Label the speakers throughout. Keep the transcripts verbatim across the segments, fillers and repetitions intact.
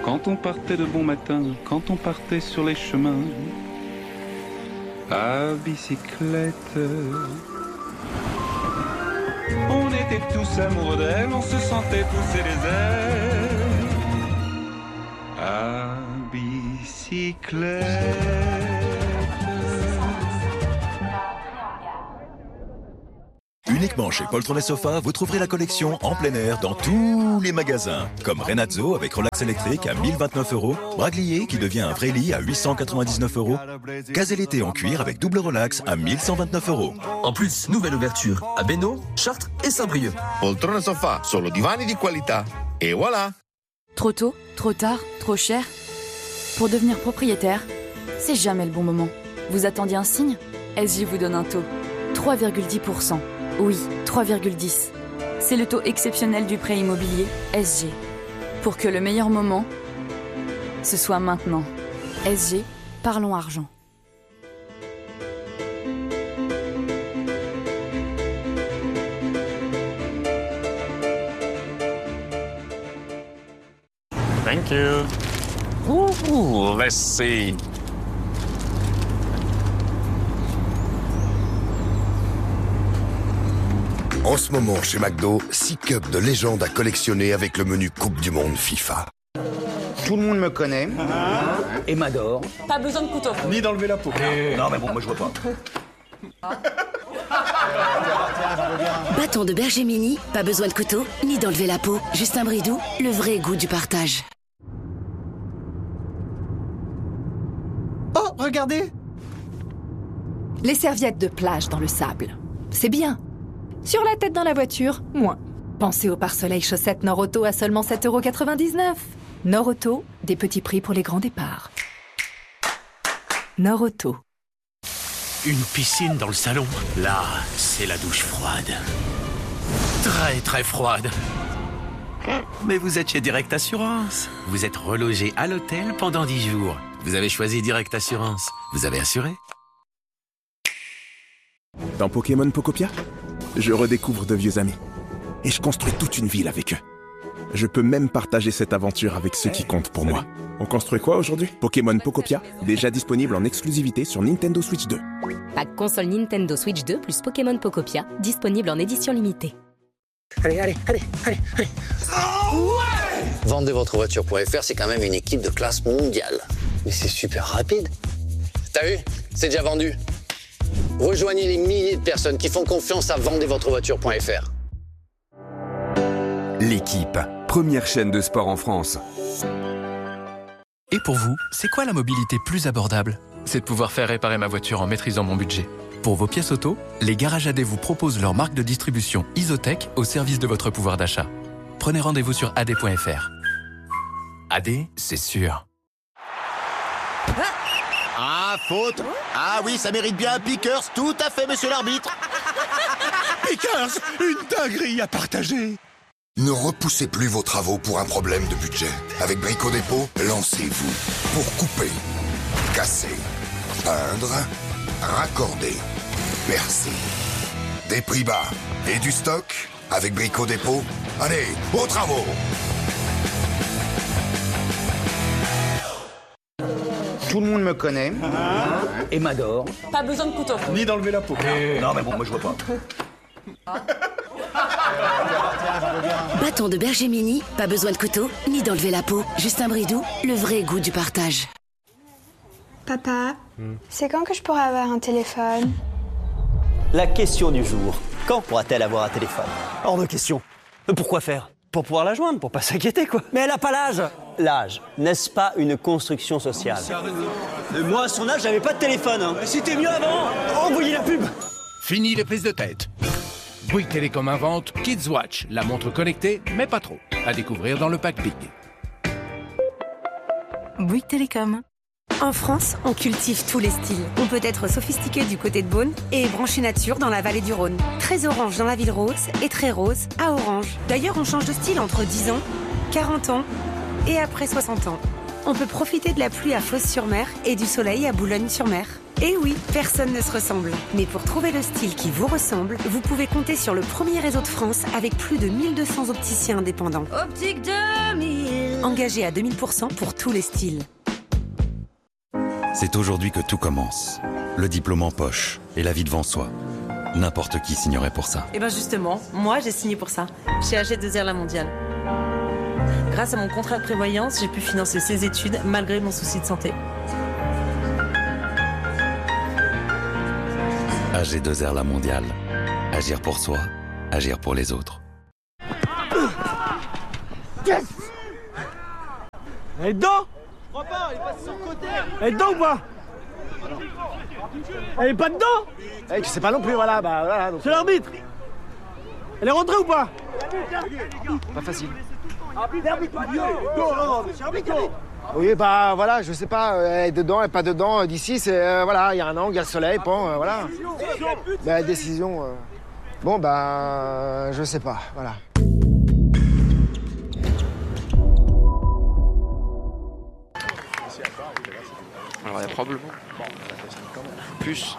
Speaker 1: quand on partait de bon matin, quand on partait sur les chemins, à bicyclette. On était tous amoureux d'elle, on se sentait pousser les ailes, à bicyclette.
Speaker 2: Uniquement chez Poltron et Sofa, vous trouverez la collection en plein air dans tous les magasins. Comme Renazzo avec relax électrique à mille vingt-neuf euros, Braglier qui devient un vrai lit à huit cent quatre-vingt-dix-neuf euros, Caselleté en cuir avec double relax à mille cent vingt-neuf euros.
Speaker 3: En plus, nouvelle ouverture à Bénaud, Chartres et Saint-Brieuc.
Speaker 4: Poltron e Sofa, solo divani di qualità. Et voilà.
Speaker 5: Trop tôt, trop tard, trop cher. Pour devenir propriétaire, c'est jamais le bon moment. Vous attendiez un signe ? S J vous donne un taux. trois virgule dix pour cent. Oui, trois virgule dix. C'est le taux exceptionnel du prêt immobilier S G. Pour que le meilleur moment, ce soit maintenant. S G, parlons argent.
Speaker 6: Thank you. Ooh, let's see.
Speaker 7: En ce moment, chez McDo, six cups de légende à collectionner avec le menu Coupe du Monde FIFA.
Speaker 8: Tout le monde me connaît et m'adore.
Speaker 9: Pas besoin de couteau.
Speaker 8: Ni d'enlever la peau. Non mais bon, moi je vois pas.
Speaker 10: Bâton de berger mini, pas besoin de couteau, ni d'enlever la peau. Justin Bridou, le vrai goût du partage.
Speaker 11: Oh, regardez! Les serviettes de plage dans le sable. C'est bien. Sur la tête dans la voiture, moins. Pensez au pare-soleil chaussettes Norauto à seulement sept euros quatre-vingt-dix-neuf. Norauto, des petits prix pour les grands départs. Norauto.
Speaker 12: Une piscine dans le salon. Là, c'est la douche froide. Très, très froide. Mais vous êtes chez Direct Assurance. Vous êtes relogé à l'hôtel pendant dix jours. Vous avez choisi Direct Assurance. Vous avez assuré.
Speaker 13: Dans Pokémon Pokopia, je redécouvre de vieux amis. Et je construis toute une ville avec eux. Je peux même partager cette aventure avec ceux qui comptent pour moi. On construit quoi aujourd'hui ? Pokémon Pokopia, déjà disponible en exclusivité sur Nintendo Switch deux.
Speaker 14: Pack console Nintendo Switch deux plus Pokémon Pokopia, disponible en édition limitée.
Speaker 15: Allez, allez, allez, allez, allez. Oh ouais ! vendez votre voiture point F R, c'est quand même une équipe de classe mondiale. Mais c'est super rapide. T'as vu ? C'est déjà vendu. Rejoignez les milliers de personnes qui font confiance à vendez votre voiture point F R.
Speaker 16: L'équipe, première chaîne de sport en France.
Speaker 17: Et pour vous, c'est quoi la mobilité plus abordable ? C'est de pouvoir faire réparer ma voiture en maîtrisant mon budget. Pour vos pièces auto, les Garages A D vous proposent leur marque de distribution Isotech au service de votre pouvoir d'achat. Prenez rendez-vous sur A D point F R. A D, c'est sûr.
Speaker 18: Ah, faute. Ah oui, ça mérite bien un Pickers, tout à fait, monsieur l'arbitre.
Speaker 19: Pickers, une dinguerie à partager.
Speaker 7: Ne repoussez plus vos travaux pour un problème de budget. Avec Brico Dépôt, lancez-vous pour couper, casser, peindre, raccorder, percer. Des prix bas et du stock avec Brico Dépôt. Allez, aux travaux!
Speaker 8: Tout le monde me connaît et m'adore.
Speaker 9: Pas besoin de couteau.
Speaker 8: Ni d'enlever la peau. Non mais bon, moi je vois pas.
Speaker 10: Bâton de berger mini, pas besoin de couteau, ni d'enlever la peau. Justin Bridou, le vrai goût du partage.
Speaker 20: Papa, hmm. c'est quand que je pourrai avoir un téléphone ?
Speaker 21: La question du jour. Quand pourra-t-elle avoir un téléphone ? Hors de question. Pourquoi faire ? Pour pouvoir la joindre, pour pas s'inquiéter, quoi. Mais elle a pas l'âge. L'âge, n'est-ce pas une construction sociale ? euh, Moi, à son âge, j'avais pas de téléphone. Hein. C'était mieux avant. Envoyez la pub.
Speaker 22: Fini les prises de tête. Bouygues Télécom invente Kids Watch, la montre connectée, mais pas trop. À découvrir dans le pack Big.
Speaker 23: Bouygues Télécom. En France, on cultive tous les styles. On peut être sophistiqué du côté de Beaune et branché nature dans la vallée du Rhône. Très orange dans la ville rose et très rose à orange. D'ailleurs, on change de style entre dix ans, quarante ans et après soixante ans. On peut profiter de la pluie à Fos-sur-Mer et du soleil à Boulogne-sur-Mer. Et oui, personne ne se ressemble. Mais pour trouver le style qui vous ressemble, vous pouvez compter sur le premier réseau de France avec plus de mille deux cents opticiens indépendants.
Speaker 24: Optique deux mille.
Speaker 23: engagé à deux mille pour cent pour tous les styles.
Speaker 1: C'est aujourd'hui que tout commence. Le diplôme en poche et la vie devant soi. N'importe qui signerait pour ça.
Speaker 2: Et ben justement, moi j'ai signé pour ça, chez A G deux R La Mondiale. Grâce à mon contrat de prévoyance, j'ai pu financer ses études malgré mon souci de santé.
Speaker 1: A G deux R La Mondiale. Agir pour soi, agir pour les autres.
Speaker 9: Yes. Elle est dedans? Je crois pas, elle est passée sur le côté. Elle est dedans ou pas? Elle est pas dedans? Eh, tu sais pas non plus, voilà, bah voilà. C'est l'arbitre. Elle est rentrée ou pas? Pas facile. Oui, bah voilà, je sais pas, elle est dedans, elle est pas dedans. D'ici, c'est euh, voilà, il y a un angle, il y a le soleil, bon, euh, voilà. Bah, décision. Euh... Bon, bah, je sais pas, voilà.
Speaker 24: Alors, il y a probablement plus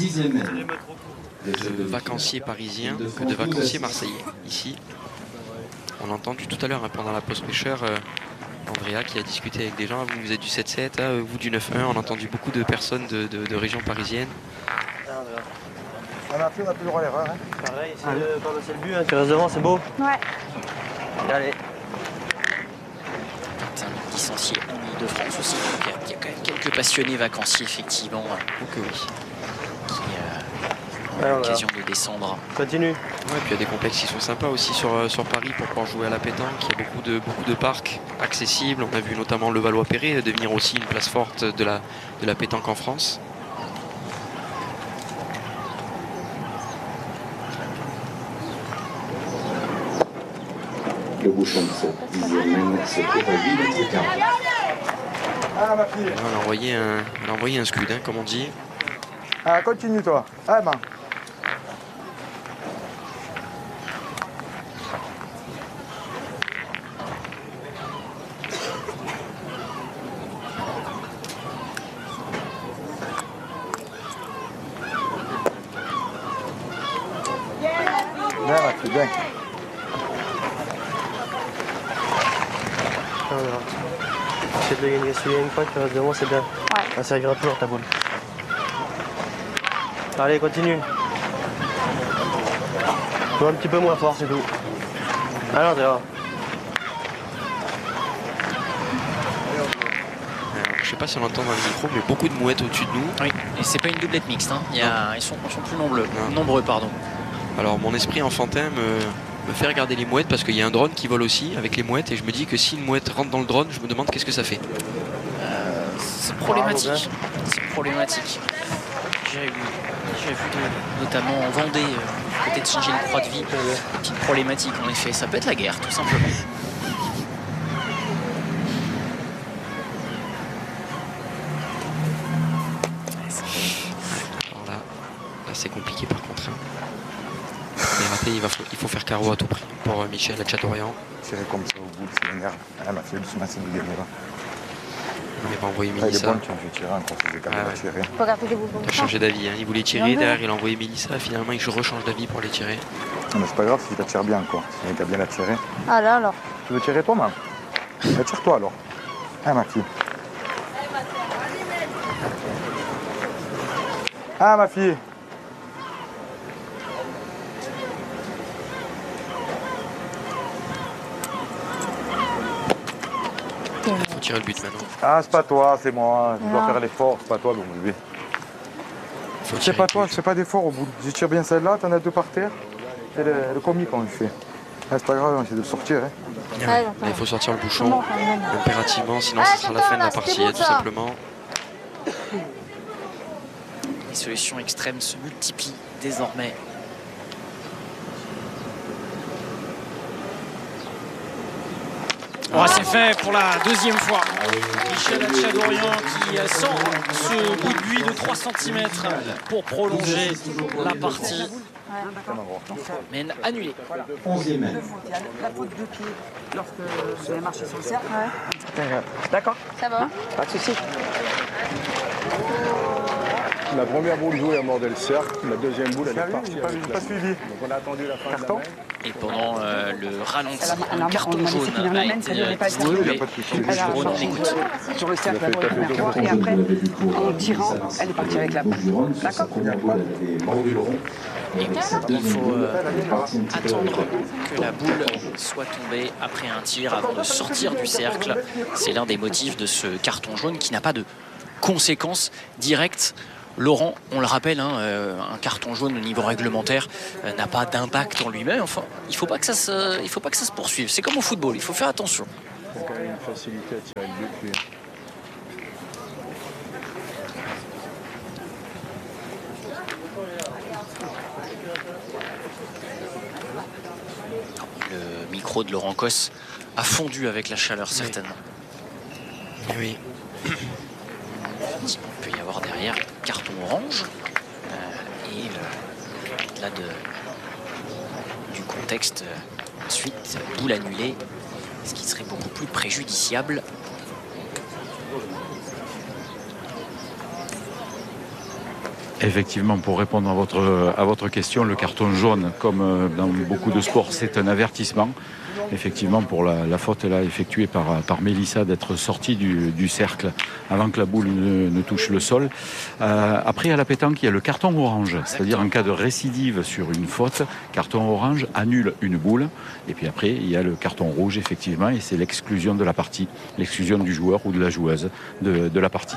Speaker 24: de vacanciers parisiens que de vacanciers marseillais. Ici, on a entendu tout à l'heure hein, pendant la pause pêcheur, euh, Andrea qui a discuté avec des gens. Vous, vous êtes du sept sept, hein, vous du neuf un. On a entendu beaucoup de personnes de, de, de régions parisiennes.
Speaker 9: On a plus, on a plus le droit à l'erreur. Hein. Pareil, c'est le, pas c'est le but, hein, tu restes devant, c'est beau.
Speaker 20: Ouais.
Speaker 9: Allez.
Speaker 25: C'est un licencié de France aussi, donc il y, a, il y a quand même quelques passionnés vacanciers, effectivement.
Speaker 24: Oh que oui.
Speaker 25: Qui euh, ont l'occasion de descendre.
Speaker 9: Continue.
Speaker 24: Ouais, puis il y a des complexes qui sont sympas aussi sur, sur Paris pour pouvoir jouer à la pétanque. Il y a beaucoup de, beaucoup de parcs accessibles. On a vu notamment le Valois-Perret devenir aussi une place forte de la, de la pétanque en France.
Speaker 26: Le bouchon de cette dixième se trouve à huit mètres carrés.
Speaker 9: Ah, ma fille.
Speaker 24: Elle a envoyé un, elle a envoyé un scud, hein, comme on dit.
Speaker 9: Ah, continue, toi. Ah, ben. Bien, ma fille, bien. J'essaie de le gagner celui-là une fois, tu restes devant, c'est bien. Ouais. Ça servira toujours ta boule. Allez, continue. Toi, un petit peu moins fort, c'est tout. Alors, déjà.
Speaker 24: Je sais pas si on l'entend dans le micro, mais beaucoup de mouettes au-dessus de nous.
Speaker 25: Oui, et c'est pas une doublette mixte, hein. Il y a, ils, sont, ils sont plus nombreux, nombreux pardon.
Speaker 24: Alors mon esprit enfantin me, me fait regarder les mouettes parce qu'il y a un drone qui vole aussi avec les mouettes et je me dis que si une mouette rentre dans le drone, je me demande qu'est-ce que ça fait.
Speaker 25: Euh, c'est problématique. C'est problématique. J'ai vu, j'ai vu de, notamment en Vendée, euh, côté de Saint-Gilles-Croix-de-Vie, une petite problématique en effet. Ça peut être la guerre, tout simplement.
Speaker 24: Alors là, là c'est compliqué par contre. Hein. Mais raté, il, va, il faut faire carreau à tout prix pour euh, Michel à Châteaubriand.
Speaker 9: Tirer comme ça au bout, ça m'énerve. Ah, ma fille, doucement, c'est de gagner là.
Speaker 24: Il va envoyer
Speaker 9: Ah, il est
Speaker 24: Mélissa.
Speaker 9: bon, tu as fait tirer encore, c'est capable
Speaker 24: Ah, ouais.
Speaker 9: de tirer.
Speaker 20: Faut regarder les boubons.
Speaker 24: Il a changé d'avis. Hein. Il voulait tirer, derrière il a envoyé Mélissa. Finalement, il rechange d'avis pour les tirer.
Speaker 9: Non, mais c'est pas grave si tu la tires bien, quoi. Si tu as bien la tirer.
Speaker 20: Ah là alors.
Speaker 9: Tu veux tirer toi, maman? Bah, tire-toi alors. Ah, ma fille. Ah, ma fille.
Speaker 24: Il faut tirer le but maintenant.
Speaker 9: Ah, c'est pas toi, c'est moi. Je dois
Speaker 20: Non.
Speaker 9: faire l'effort, c'est pas toi, mon bébé.
Speaker 24: Faut
Speaker 9: C'est
Speaker 24: tirer
Speaker 9: pas
Speaker 24: le
Speaker 9: toi,
Speaker 24: but.
Speaker 9: je fais pas d'effort au bout. Je tire bien celle-là, t'en as deux par terre. C'est le, le comique qu'on lui fait. Ah, c'est pas grave, on essaie de le sortir. Hein.
Speaker 24: Ah ouais. Là, il faut sortir le bouchon impérativement, sinon ce sera la fin de la partie, hein, tout simplement.
Speaker 25: Les solutions extrêmes se multiplient désormais. Oh, c'est fait pour la deuxième fois. Michel Hatchadorian qui sort ce bout de buis de trois centimètres pour prolonger la partie. Mais annulé.
Speaker 26: onzième mètre.
Speaker 27: La faute de pied lorsque vous avez marché sur le cercle.
Speaker 9: D'accord.
Speaker 27: Ça va.
Speaker 9: Pas de soucis.
Speaker 3: La première boule jouée a mordé le cercle, la deuxième boule elle est partie.
Speaker 4: Pas, pas suivi.
Speaker 3: Donc on a attendu la fin
Speaker 4: Carton.
Speaker 3: de la main.
Speaker 25: Et pendant euh, le ralenti,
Speaker 4: Elle a-
Speaker 25: un carton
Speaker 4: on m'a laissé
Speaker 25: jaune
Speaker 4: finir la
Speaker 25: a
Speaker 4: main,
Speaker 25: été
Speaker 4: ça lui avait pas
Speaker 25: distribué
Speaker 4: été.
Speaker 25: par
Speaker 4: Elle a
Speaker 25: Buron, on
Speaker 4: marché
Speaker 25: écoute.
Speaker 4: sur le cercle la première fois et après, en tirant, elle est partie avec la balle. D'accord.
Speaker 25: Et il faut euh, attendre que la boule soit tombée après un tir avant de sortir du cercle. C'est l'un des motifs de ce carton jaune qui n'a pas de conséquences directes. Laurent, on le rappelle, hein, euh, un carton jaune au niveau réglementaire euh, n'a pas d'impact en lui-même. Enfin, il ne faut pas que ça se, il faut pas que ça se poursuive. C'est comme au football, il faut faire attention.
Speaker 3: Il a quand même une facilité à tirer le but, lui.
Speaker 25: Le micro de Laurent Cosse a fondu avec la chaleur, certainement.
Speaker 24: Oui.
Speaker 25: Il peut y avoir derrière carton orange. Euh, et euh, au-delà de, du contexte, euh, ensuite, boule annulée, ce qui serait beaucoup plus préjudiciable.
Speaker 5: Effectivement, pour répondre à votre, à votre question, le carton jaune, comme dans beaucoup de sports, c'est un avertissement. Effectivement, pour la, la faute là, effectuée par, par Mélissa d'être sortie du, du cercle avant que la boule ne, ne touche le sol. Euh, après, à la pétanque, il y a le carton orange, c'est-à-dire en cas de récidive sur une faute, carton orange annule une boule. Et puis après, il y a le carton rouge, effectivement, et c'est l'exclusion de la partie, l'exclusion du joueur ou de la joueuse de, de la partie.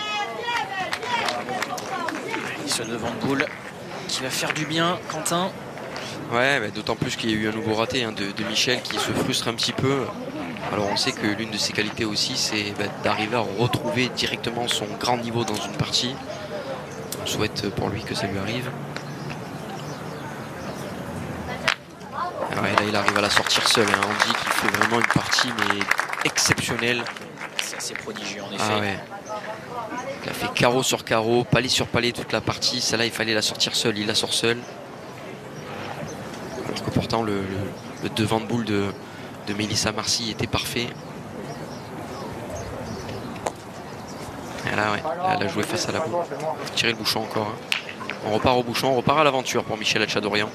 Speaker 25: Ce devant de boule qui va faire du bien, Quentin.
Speaker 24: Ouais, bah, d'autant plus qu'il y a eu un nouveau raté hein, de, de Michel qui se frustre un petit peu. Alors on sait que l'une de ses qualités aussi, c'est bah, d'arriver à retrouver directement son grand niveau dans une partie. On souhaite pour lui que ça lui arrive. Alors, là, il arrive à la sortir seul. Hein. On dit qu'il fait vraiment une partie mais exceptionnelle.
Speaker 25: C'est assez prodigieux en effet.
Speaker 24: Ah ouais. Il a fait carreau sur carreau, palais sur palais toute la partie. Celle-là, il fallait la sortir seul. Il la sort seul. Alors que pourtant, le, le, le devant de boule de, de Mélissa Marcy était parfait. Et là, ouais, là, elle a joué face à la boule. Faut tirer le bouchon encore. Hein. On repart au bouchon, on repart à l'aventure pour Michel Hatchadorian.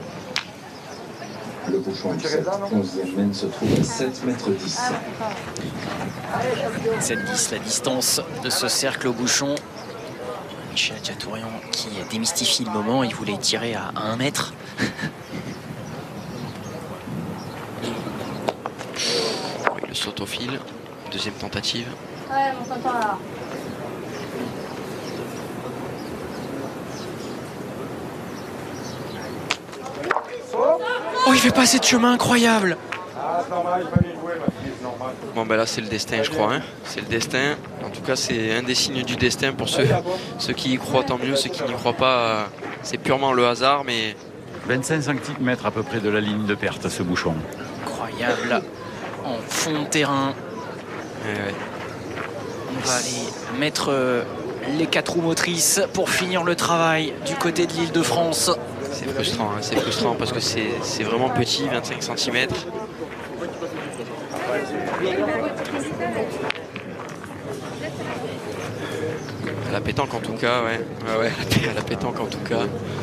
Speaker 26: Le bouchon du sept, onzième mène se trouve à sept mètres dix.
Speaker 25: sept dix, la distance de ce cercle au bouchon. Michel Hatchadorian qui démystifie le moment, il voulait tirer à un mètre.
Speaker 24: Oui, le saut au fil, deuxième tentative.
Speaker 6: Ouais, mon tonton là.
Speaker 25: Oh, il fait pas assez de chemin, incroyable.
Speaker 24: Bon ben là c'est le destin je crois, hein. C'est le destin. En tout cas c'est un des signes du destin pour ceux, ceux qui y croient, tant mieux. Ceux qui n'y croient pas, euh, c'est purement le hasard. Mais
Speaker 5: vingt-cinq centimètres à peu près de la ligne de perte ce bouchon.
Speaker 25: Incroyable. En fond de terrain.
Speaker 24: Ouais, ouais.
Speaker 25: On va aller mettre euh, les quatre roues motrices pour finir le travail du côté de l'Île-de-France.
Speaker 24: C'est frustrant, hein. C'est frustrant parce que c'est vraiment petit, vingt-cinq centimètres. La pétanque en tout cas, ouais. Ouais, ouais, la pétanque en tout cas.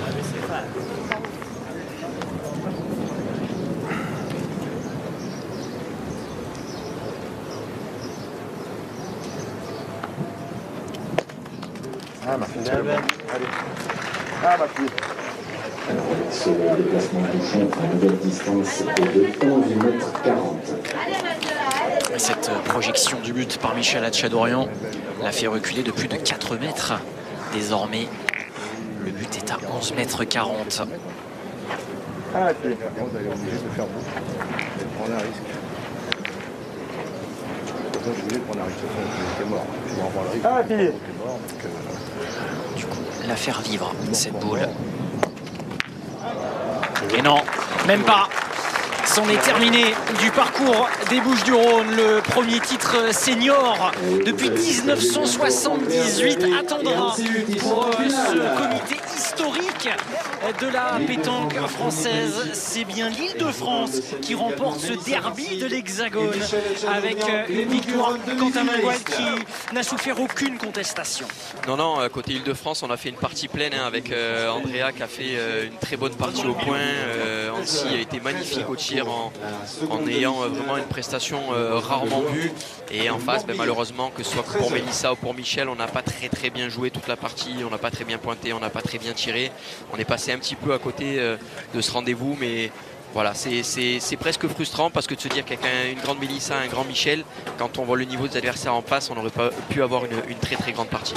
Speaker 3: Ah, ma fille, allez. Ah, ma fille.
Speaker 26: Alors, ce déplacement de bouchon à nouvelle distance est de onze mètres quarante.
Speaker 25: Cette projection du but par Michel Hatchadorian l'a fait reculer de plus de quatre mètres. Désormais, le but est à onze mètres quarante.
Speaker 3: Ah, tu es obligé de faire beau. Prendre un risque. Je suis obligé de prendre un risque. Tu es mort. Tu vas en prendre le risque. Ah, fille.
Speaker 25: Du coup, la faire vivre, cette boule. Et non, même pas. C'en est terminé du parcours des Bouches-du-Rhône. Le premier titre senior depuis mille neuf cent soixante-dix-huit attendra pour ce comité historique
Speaker 6: de la pétanque française. C'est bien l'Île-de-France qui remporte ce derby de l'Hexagone avec une victoire de Quentin Mangual qui n'a souffert aucune contestation.
Speaker 24: Non, non, côté Île-de-France, on a fait une partie pleine hein, avec euh, Andrea qui a fait euh, une très bonne partie au point. Euh, Annecy a été magnifique au tir en, en ayant euh, vraiment une prestation euh, rarement vue. Et en face, ben, malheureusement, que ce soit pour Mélissa ou pour Michel, on n'a pas très très bien joué toute la partie, on n'a pas très bien pointé, on n'a pas très bien tiré. On est passé un petit peu à côté euh, de ce rendez-vous, mais voilà, c'est presque frustrant parce que de se dire qu'avec un, une grande Mélissa, un grand Michel, quand on voit le niveau des adversaires en face, on n'aurait pas pu avoir une, une très très grande partie.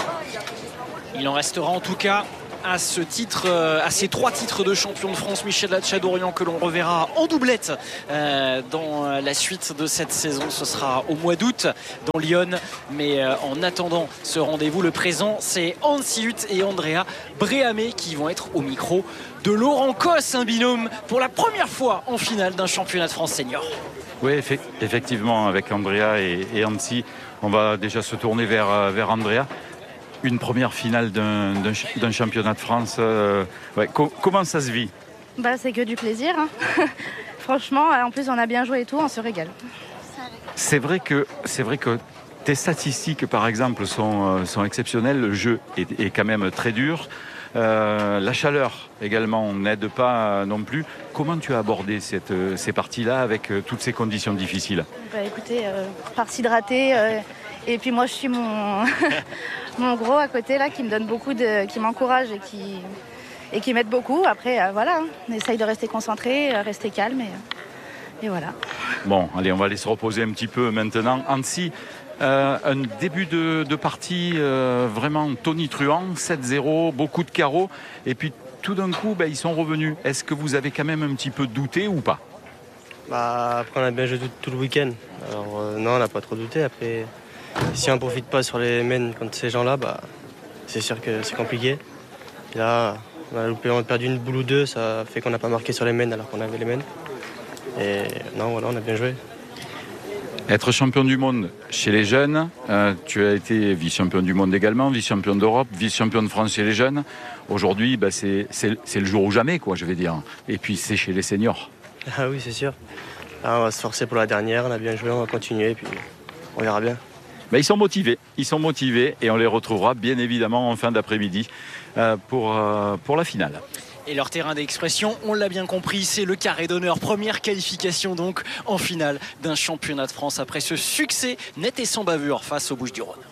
Speaker 6: Il en restera en tout cas à ce titre, à ces trois titres de champion de France, Michel Latchadorian, que l'on reverra en doublette euh, dans la suite de cette saison. Ce sera au mois d'août dans Lyon. Mais euh, en attendant ce rendez-vous, le présent, c'est Annecy Huth et Andrea Bréhamé qui vont être au micro de Laurent Cos, un binôme pour la première fois en finale d'un championnat de France senior.
Speaker 5: Oui, effectivement, avec Andrea et, et Annecy, on va déjà se tourner vers, vers Andrea. Une première finale d'un championnat de France, euh, ouais. Co comment ça se vit?
Speaker 11: Bah, c'est que du plaisir. Hein. Franchement, en plus on a bien joué et tout, on se régale.
Speaker 5: C'est vrai que, c'est vrai que tes statistiques, par exemple, sont, sont exceptionnelles. Le jeu est, est quand même très dur. Euh, la chaleur également n'aide pas non plus. Comment tu as abordé cette, ces parties-là avec toutes ces conditions difficiles?
Speaker 11: Bah, écoutez, euh, par s'hydrater. Euh, et puis moi, je suis mon, mon gros à côté là qui me donne beaucoup de, qui m'encourage et qui, et qui m'aide beaucoup. Après, euh, voilà, hein, on essaye de rester concentré, euh, rester calme et, et voilà.
Speaker 5: Bon, allez, on va aller se reposer un petit peu maintenant. Annecy, euh, un début de, de partie euh, vraiment tonitruant, sept zéro, beaucoup de carreaux. Et puis tout d'un coup, bah, ils sont revenus. Est-ce que vous avez quand même un petit peu douté ou pas?
Speaker 12: Bah, après, on a bien joué tout, tout le week-end. Alors euh, non, on n'a pas trop douté. Après, si on ne profite pas sur les mains contre ces gens-là, bah, c'est sûr que c'est compliqué. Et là, on a, loupé, on a perdu une boule ou deux, ça fait qu'on n'a pas marqué sur les mains alors qu'on avait les mains. Et non, voilà, on a bien joué.
Speaker 5: Être champion du monde chez les jeunes, euh, tu as été vice-champion du monde également, vice-champion d'Europe, vice-champion de France chez les jeunes. Aujourd'hui, bah, c'est le jour ou jamais, quoi, je vais dire. Et puis c'est chez les seniors.
Speaker 12: Ah oui, c'est sûr. Là, on va se forcer pour la dernière, on a bien joué, on va continuer, et puis on verra bien.
Speaker 5: Ben, ils sont motivés, ils sont motivés et on les retrouvera bien évidemment en fin d'après-midi euh, pour, euh, pour la finale.
Speaker 6: Et leur terrain d'expression, on l'a bien compris, c'est le carré d'honneur. Première qualification donc en finale d'un championnat de France après ce succès net et sans bavure face aux Bouches-du-Rhône.